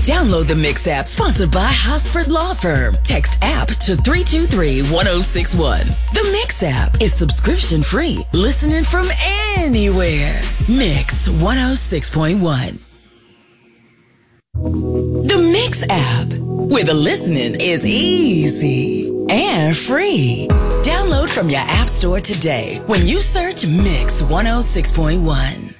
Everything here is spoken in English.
Download the Mix app, sponsored by Hosford Law Firm. Text app to 323-1061. The Mix app is subscription free, listening from anywhere. Mix 106.1. The Mix app, where the listening is easy and free. Download from your app store today when you search Mix 106.1.